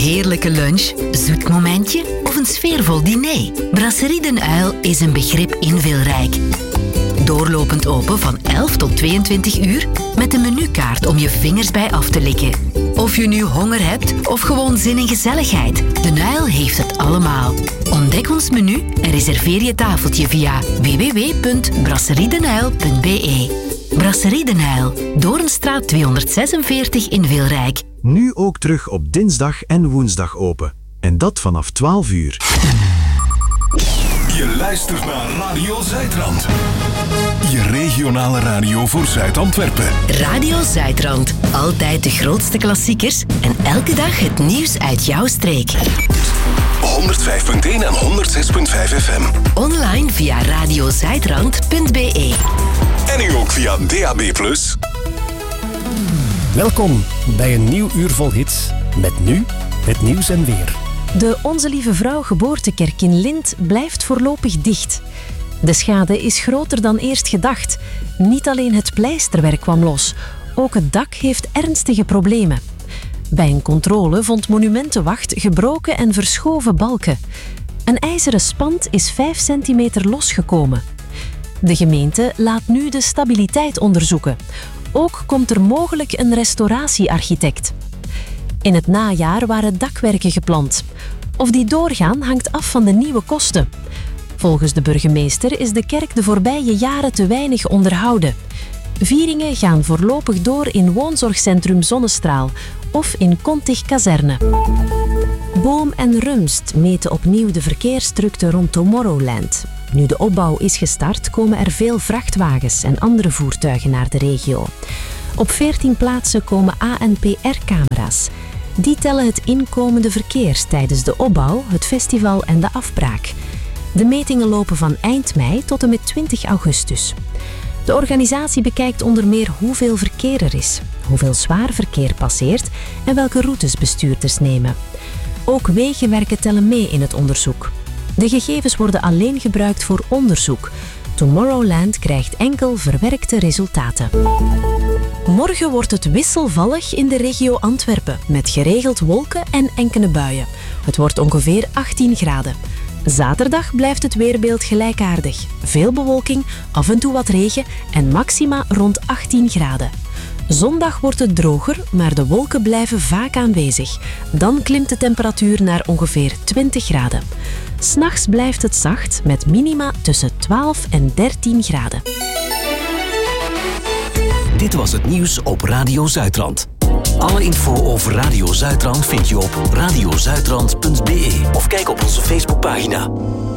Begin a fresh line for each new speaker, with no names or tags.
heerlijke lunch, zoet momentje of een sfeervol diner? Brasserie Den Uil is een begrip in Wilrijk. Doorlopend open van 11 tot 22 uur met een menukaart om je vingers bij af te likken. Of je nu honger hebt of gewoon zin in gezelligheid, Den Uil heeft het allemaal. Ontdek ons menu en reserveer je tafeltje via www.brasseriedenuil.be. Brasserie Den Uil, Doornstraat 246 in Wilrijk.
Nu ook terug op dinsdag en woensdag open. En dat vanaf 12 uur.
Je luistert naar Radio Zuidrand. Je regionale radio voor Zuid-Antwerpen.
Radio Zuidrand. Altijd de grootste klassiekers en elke dag het nieuws uit jouw streek.
105.1 en 106.5 FM.
Online via radiozuidrand.be.
En nu ook via DAB+.
Welkom bij een nieuw uur vol hits. Met nu het nieuws en weer.
De Onze Lieve Vrouw geboortekerk in Lint blijft voorlopig dicht. De schade is groter dan eerst gedacht. Niet alleen het pleisterwerk kwam los, ook het dak heeft ernstige problemen. Bij een controle vond Monumentenwacht gebroken en verschoven balken. Een ijzeren spand is 5 centimeter losgekomen. De gemeente laat nu de stabiliteit onderzoeken. Ook komt er mogelijk een restauratiearchitect. In het najaar waren dakwerken gepland. Of die doorgaan hangt af van de nieuwe kosten. Volgens de burgemeester is de kerk de voorbije jaren te weinig onderhouden. Vieringen gaan voorlopig door in woonzorgcentrum Zonnestraal of in Contig Kazerne. Boom en Rumst meten opnieuw de verkeersdrukte rond Tomorrowland. Nu de opbouw is gestart, komen er veel vrachtwagens en andere voertuigen naar de regio. Op 14 plaatsen komen ANPR-camera's. Die tellen het inkomende verkeer tijdens de opbouw, het festival en de afbraak. De metingen lopen van eind mei tot en met 20 augustus. De organisatie bekijkt onder meer hoeveel verkeer er is, hoeveel zwaar verkeer passeert en welke routes bestuurders nemen. Ook wegenwerken tellen mee in het onderzoek. De gegevens worden alleen gebruikt voor onderzoek. Tomorrowland krijgt enkel verwerkte resultaten. Morgen wordt het wisselvallig in de regio Antwerpen, met geregeld wolken en enkele buien. Het wordt ongeveer 18 graden. Zaterdag blijft het weerbeeld gelijkaardig. Veel bewolking, af en toe wat regen en maxima rond 18 graden. Zondag wordt het droger, maar de wolken blijven vaak aanwezig. Dan klimt de temperatuur naar ongeveer 20 graden. 'S Nachts blijft het zacht, met minima tussen 12 en 13 graden.
Dit was het nieuws op Radio Zuidrand. Alle info over Radio Zuidrand vind je op radiozuidrand.be of kijk op onze Facebookpagina.